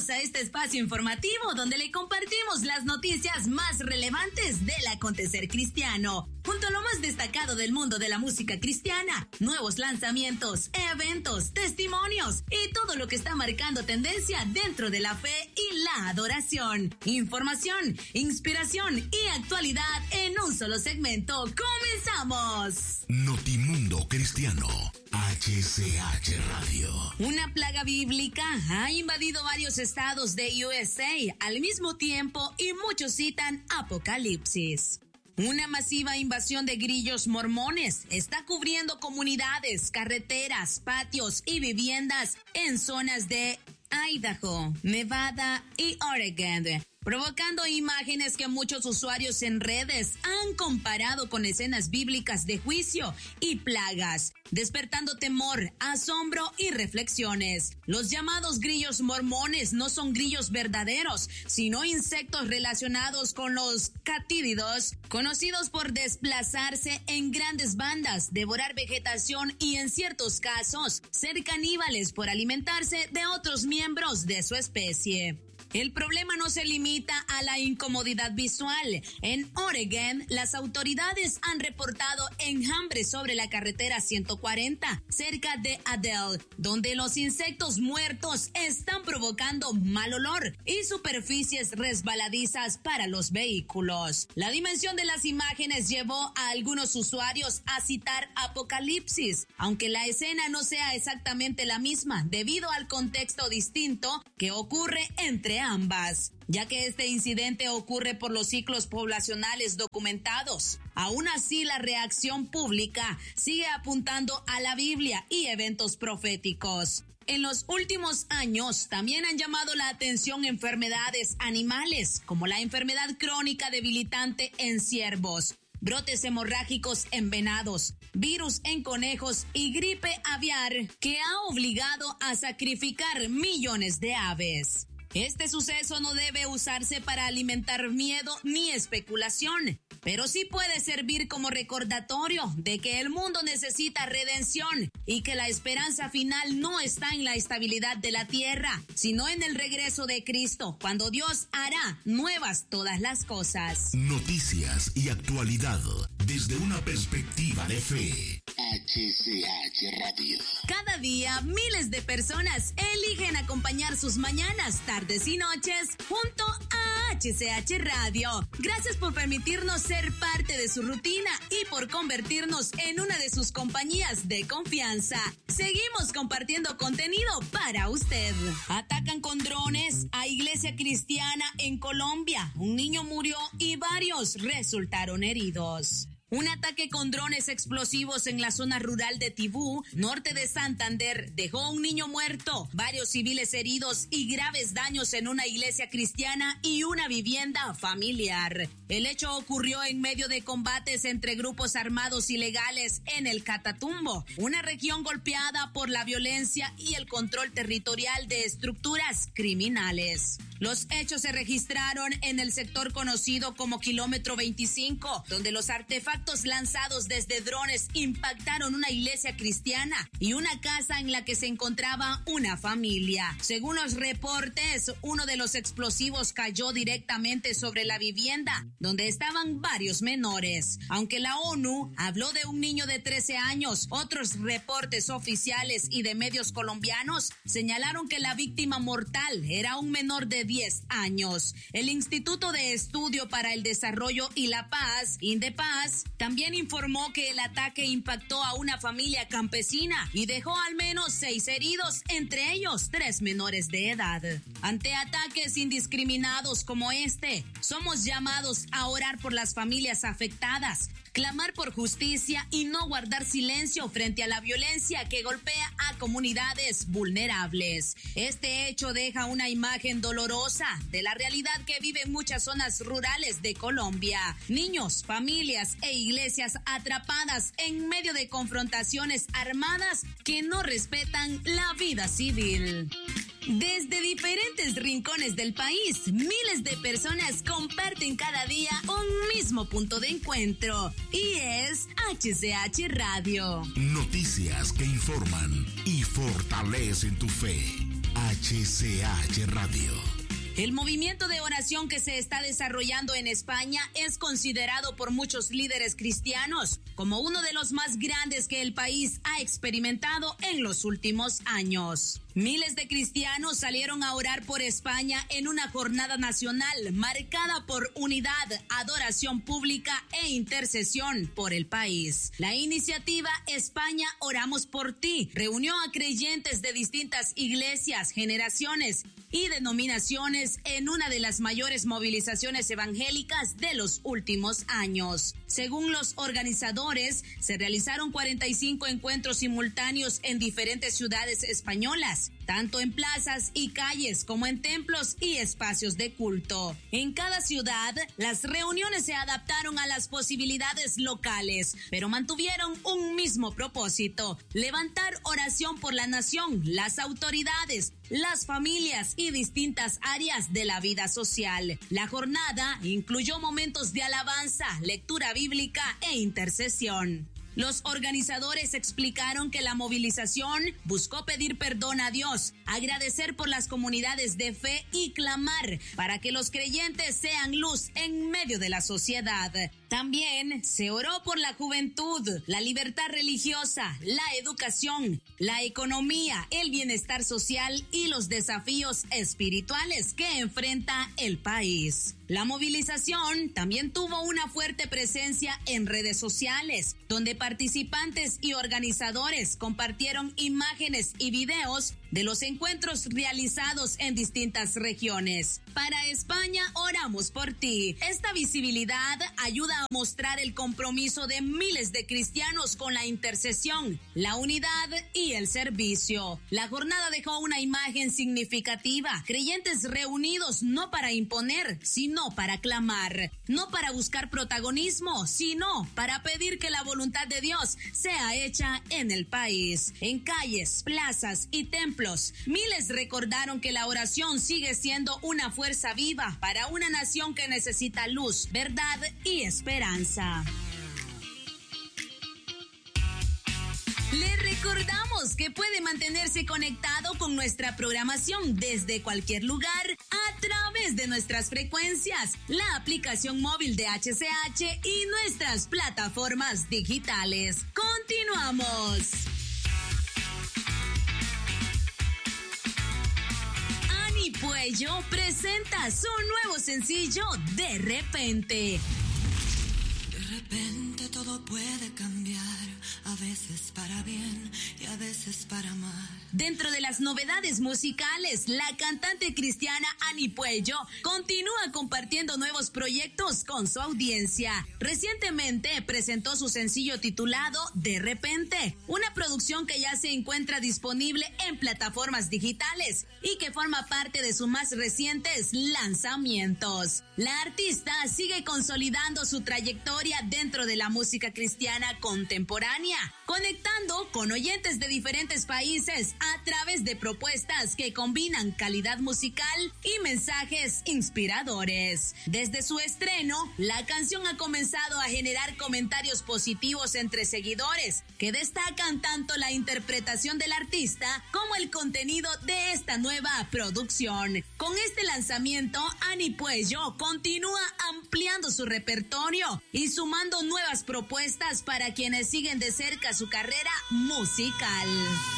Bienvenidos a este espacio informativo donde le compartimos las noticias más relevantes del acontecer cristiano, junto a lo más destacado del mundo de la música cristiana, nuevos lanzamientos, eventos, testimonios y todo lo que está marcando tendencia dentro de la fe y la adoración. Información, inspiración y actualidad en un solo segmento. ¡Comenzamos! Notimundo Cristiano, HCH Radio. Una plaga bíblica ha invadido varios estados de USA al mismo tiempo y muchos citan Apocalipsis. Una masiva invasión de grillos mormones está cubriendo comunidades, carreteras, patios y viviendas en zonas de Idaho, Nevada y Oregon, provocando imágenes que muchos usuarios en redes han comparado con escenas bíblicas de juicio y plagas, despertando temor, asombro y reflexiones. Los llamados grillos mormones no son grillos verdaderos, sino insectos relacionados con los catídidos, conocidos por desplazarse en grandes bandas, devorar vegetación y en ciertos casos ser caníbales por alimentarse de otros miembros de su especie. El problema no se limita a la incomodidad visual. En Oregon, las autoridades han reportado enjambre sobre la carretera 140, cerca de Adel, donde los insectos muertos están provocando mal olor y superficies resbaladizas para los vehículos. La dimensión de las imágenes llevó a algunos usuarios a citar Apocalipsis, aunque la escena no sea exactamente la misma debido al contexto distinto que ocurre entre ambas, ya que este incidente ocurre por los ciclos poblacionales documentados. Aún así, la reacción pública sigue apuntando a la Biblia y eventos proféticos. En los últimos años también han llamado la atención enfermedades animales, como la enfermedad crónica debilitante en ciervos, brotes hemorrágicos en venados, virus en conejos y gripe aviar que ha obligado a sacrificar millones de aves. Este suceso no debe usarse para alimentar miedo ni especulación, pero sí puede servir como recordatorio de que el mundo necesita redención y que la esperanza final no está en la estabilidad de la tierra, sino en el regreso de Cristo, cuando Dios hará nuevas todas las cosas. Noticias y actualidad desde una perspectiva de fe. HCH Radio. Cada día, miles de personas eligen acompañar sus mañanas, tardes y noches junto a HCH Radio. Gracias por permitirnos ser parte de su rutina y por convertirnos en una de sus compañías de confianza. Seguimos compartiendo contenido para usted. Atacan con drones a iglesia cristiana en Colombia. Un niño murió y varios resultaron heridos. Un ataque con drones explosivos en la zona rural de Tibú, norte de Santander, dejó a un niño muerto, varios civiles heridos y graves daños en una iglesia cristiana y una vivienda familiar. El hecho ocurrió en medio de combates entre grupos armados ilegales en el Catatumbo, una región golpeada por la violencia y el control territorial de estructuras criminales. Los hechos se registraron en el sector conocido como Kilómetro 25, donde los artefactos lanzados desde drones impactaron una iglesia cristiana y una casa en la que se encontraba una familia. Según los reportes, uno de los explosivos cayó directamente sobre la vivienda, donde estaban varios menores. Aunque la ONU habló de un niño de 13 años, otros reportes oficiales y de medios colombianos señalaron que la víctima mortal era un menor de 10 años. El Instituto de Estudio para el Desarrollo y la Paz, INDEPAZ, también informó que el ataque impactó a una familia campesina y dejó al menos 6 heridos, entre ellos 3 menores de edad. Ante ataques indiscriminados como este, somos llamados a orar por las familias afectadas, clamar por justicia y no guardar silencio frente a la violencia que golpea a comunidades vulnerables. Este hecho deja una imagen dolorosa de la realidad que viven muchas zonas rurales de Colombia. Niños, familias e iglesias atrapadas en medio de confrontaciones armadas que no respetan la vida civil. Desde diferentes rincones del país, miles de personas comparten cada día un mismo punto de encuentro, y es HCH Radio. Noticias que informan y fortalecen tu fe. HCH Radio. El movimiento de oración que se está desarrollando en España es considerado por muchos líderes cristianos como uno de los más grandes que el país ha experimentado en los últimos años. Miles de cristianos salieron a orar por España en una jornada nacional marcada por unidad, adoración pública e intercesión por el país. La iniciativa España Oramos por Ti reunió a creyentes de distintas iglesias, generaciones y denominaciones en una de las mayores movilizaciones evangélicas de los últimos años. Según los organizadores, se realizaron 45 encuentros simultáneos en diferentes ciudades españolas, tanto en plazas y calles como en templos y espacios de culto. En cada ciudad, las reuniones se adaptaron a las posibilidades locales, pero mantuvieron un mismo propósito: levantar oración por la nación, las autoridades, las familias y distintas áreas de la vida social. La jornada incluyó momentos de alabanza, lectura bíblica e intercesión. Los organizadores explicaron que la movilización buscó pedir perdón a Dios, agradecer por las comunidades de fe y clamar para que los creyentes sean luz en medio de la sociedad. También se oró por la juventud, la libertad religiosa, la educación, la economía, el bienestar social y los desafíos espirituales que enfrenta el país. La movilización también tuvo una fuerte presencia en redes sociales, donde participantes y organizadores compartieron imágenes y videos de los encuentros realizados en distintas regiones. Para España oramos por ti. Esta visibilidad ayuda a mostrar el compromiso de miles de cristianos con la intercesión, la unidad y el servicio. La jornada dejó una imagen significativa: creyentes reunidos no para imponer, sino para clamar, no para buscar protagonismo, sino para pedir que la voluntad de Dios sea hecha en el país. En calles, plazas y templos, miles recordaron que la oración sigue siendo una fuerza viva para una nación que necesita luz, verdad y esperanza. Le recordamos que puede mantenerse conectado con nuestra programación desde cualquier lugar a través de nuestras frecuencias, la aplicación móvil de HCH y nuestras plataformas digitales. ¡Continuamos! Ani Puello presenta su nuevo sencillo De Repente. De repente todo puede cambiar, a veces para bien y a veces para mal. Dentro de las novedades musicales, la cantante cristiana Ani Puello continúa compartiendo nuevos proyectos con su audiencia. Recientemente presentó su sencillo titulado De Repente, una producción que ya se encuentra disponible en plataformas digitales y que forma parte de sus más recientes lanzamientos. La artista sigue consolidando su trayectoria dentro de la música cristiana contemporánea, conectando con oyentes de diferentes países a través de propuestas que combinan calidad musical y mensajes inspiradores. Desde su estreno, la canción ha comenzado a generar comentarios positivos entre seguidores, que destacan tanto la interpretación del artista como el contenido de esta nueva producción. Con este lanzamiento, Ani Puello continúa ampliando su repertorio y sumando nuevas propuestas para quienes siguen de cerca su carrera musical.